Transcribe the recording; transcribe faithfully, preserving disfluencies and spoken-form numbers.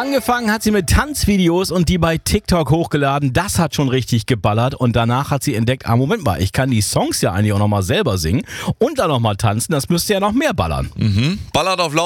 Angefangen hat sie mit Tanzvideos und die bei TikTok hochgeladen. Das hat schon richtig geballert. Und danach hat sie entdeckt, ah, Moment mal, ich kann die Songs ja eigentlich auch nochmal selber singen und dann nochmal tanzen. Das müsste ja noch mehr ballern. Mhm. Ballert auf laut.